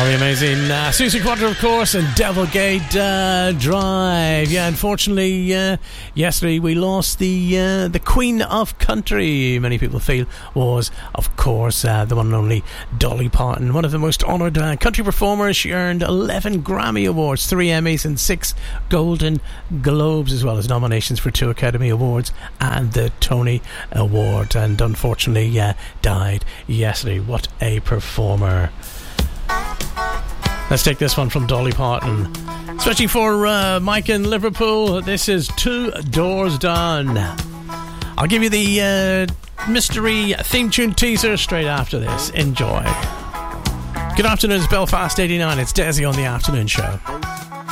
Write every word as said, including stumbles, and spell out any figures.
Very amazing. Uh, Susan Quattro, of course, and Devilgate uh, Drive. Yeah, unfortunately, uh, yesterday we lost the uh, the Queen of Country, many people feel, was, of course, uh, the one and only Dolly Parton. One of the most honoured uh, country performers. She earned eleven Grammy Awards, three Emmys, and six Golden Globes, as well as nominations for two Academy Awards and the Tony Award. And unfortunately, uh, died yesterday. What a performer. Let's take this one from Dolly Parton, especially for uh, Mike in Liverpool. This is Two Doors Down. I'll give you the uh, mystery theme tune teaser straight after this. Enjoy. Good afternoon, it's Belfast eighty-nine. It's Desi on the Afternoon Show.